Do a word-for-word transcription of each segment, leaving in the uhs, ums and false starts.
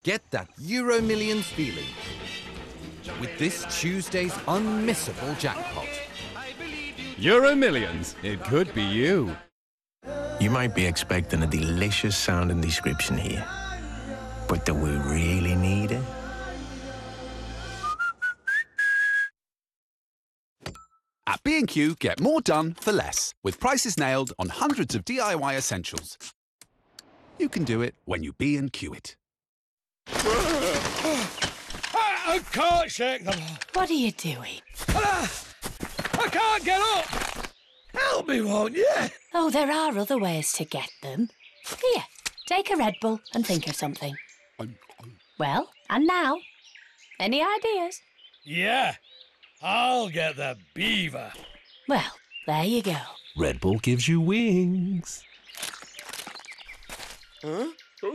Get that Euro Millions feeling with this Tuesday's unmissable jackpot. Euro Millions. It could be you. You might be expecting a delicious sounding description here, but do we really need it? At B and Q, get more done for less, with prices nailed on hundreds of D I Y essentials. You can do it when you B and Q it. I can't shake them. What are you doing? I can't get up. Help me, won't you? Oh, there are other ways to get them. Here, take a Red Bull and think of something. Well, and now, any ideas? Yeah, I'll get the beaver. Well, there you go. Red Bull gives you wings. Huh?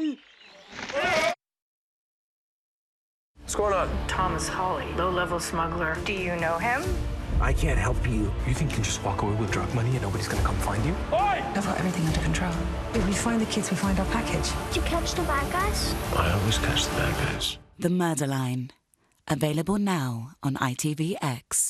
What's going on? Thomas Hawley, low-level smuggler. Do you know him? I can't help you. You think you can just walk away with drug money and nobody's gonna come find you? Oi! I've got everything under control. If we find the kids, we find our package. Did you catch the bad guys? I always catch the bad guys. The Murder Line. Available now on I T V X.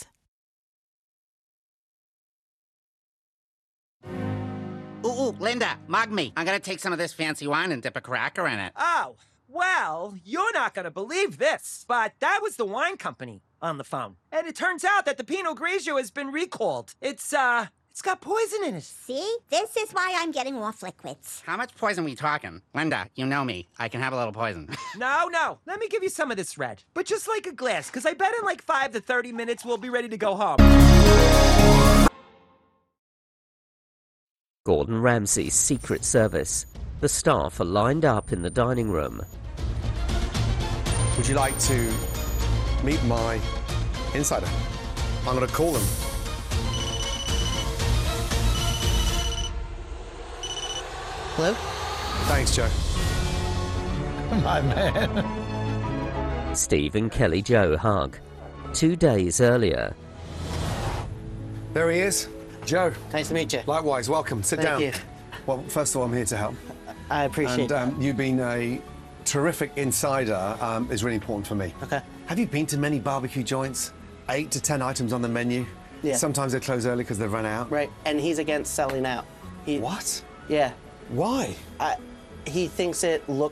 Ooh, ooh, Linda, mug me. I'm gonna take some of this fancy wine and dip a cracker in it. Oh, well, you're not gonna believe this, but that was the wine company on the phone. And it turns out that the Pinot Grigio has been recalled. It's, uh, it's got poison in it. See? This is why I'm getting off liquids. How much poison we talking? Linda, you know me. I can have a little poison. No, no. Let me give you some of this red. But just like a glass, because I bet in like five to thirty minutes we'll be ready to go home. Gordon Ramsay's Secret Service. The staff are lined up in the dining room. Would you like to meet my insider? I'm going to call them. Hello? Thanks, Joe. My man. Steve and Kelly Joe hug. Two days earlier. There he is. Joe. Nice to meet you. Likewise, welcome. Sit Thank down. you. Well, first of all, I'm here to help. I appreciate and, um, you've been a terrific insider, um, is really important for me. Okay. Have you been to many barbecue joints? Eight to ten items on the menu? Yeah. Sometimes they close early because they've run out. Right, and he's against selling out. He, what? Yeah. Why? I, he thinks it looks